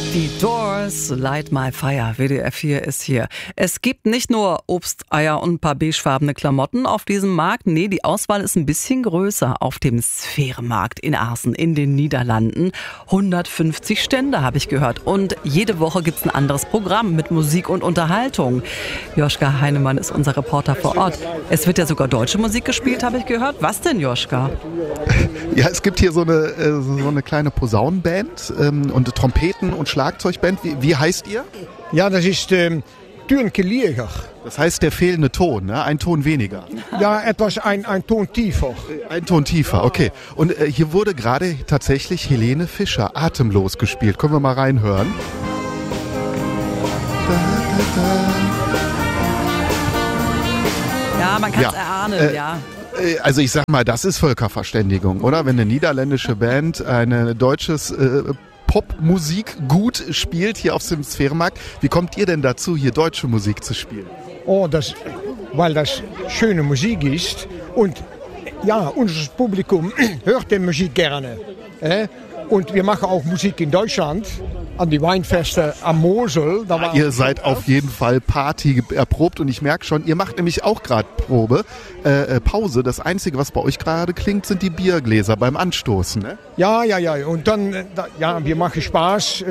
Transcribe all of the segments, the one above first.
Die Doors, Light My Fire, WDR 4 ist hier. Es gibt nicht nur Obst, Eier und ein paar beigefarbene Klamotten auf diesem Markt. Nee, die Auswahl ist ein bisschen größer auf dem Sphärenmarkt in Assen in den Niederlanden. 150 Stände habe ich gehört. Und jede Woche gibt's ein anderes Programm mit Musik und Unterhaltung. Joschka Heinemann ist unser Reporter vor Ort. Es wird ja sogar deutsche Musik gespielt, habe ich gehört. Was denn, Joschka? Ja, es gibt hier so eine kleine Posaunenband und Trompeten und Schlagzeugband. Wie heißt ihr? Ja, das ist Turnke Lieger. Das heißt der fehlende Ton, ne? Ein Ton weniger. Ja, etwas ein Ton tiefer. Ein Ton tiefer, okay. Und hier wurde gerade tatsächlich Helene Fischer atemlos gespielt. Können wir mal reinhören? Ja, man kann es erahnen, ja. Also ich sag mal, das ist Völkerverständigung, oder? Wenn eine niederländische Band ein deutsches Popmusik gut spielt hier auf dem Sphärenmarkt. Wie kommt ihr denn dazu, hier deutsche Musik zu spielen? Oh, weil das schöne Musik ist und ja, unser Publikum hört die Musik gerne. Und wir machen auch Musik in Deutschland, an die Weinfeste am Mosel. Ihr seid auf jeden Fall Party erprobt und ich merke schon, ihr macht nämlich auch gerade Pause. Das Einzige, was bei euch gerade klingt, sind die Biergläser beim Anstoßen, ne? Ja. Und dann, wir machen Spaß.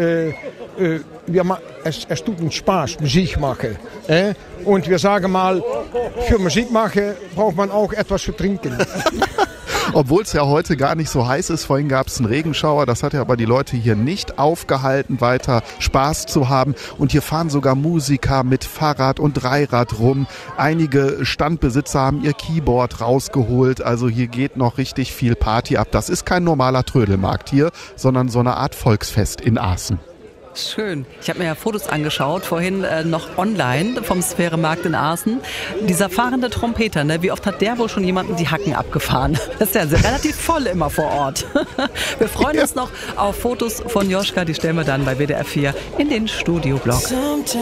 Es tut uns Spaß, Musik machen. Und wir sagen mal, für Musik machen braucht man auch etwas zu trinken. Obwohl es ja heute gar nicht so heiß ist. Vorhin gab es einen Regenschauer. Das hat ja aber die Leute hier nicht aufgehalten, weiter Spaß zu haben. Und hier fahren sogar Musiker mit Fahrrad und Dreirad rum. Einige Standbesitzer haben ihr Keyboard rausgeholt. Also hier geht noch richtig viel Party ab. Das ist kein normaler Trödelmarkt hier, sondern so eine Art Volksfest in Assen. Schön. Ich habe mir ja Fotos angeschaut, vorhin noch online vom Sphärenmarkt in Assen. Dieser fahrende Trompeter, ne? Wie oft hat der wohl schon jemanden die Hacken abgefahren? Das ist ja relativ voll immer vor Ort. Wir freuen uns noch auf Fotos von Joschka, die stellen wir dann bei WDR 4 in den Studioblog.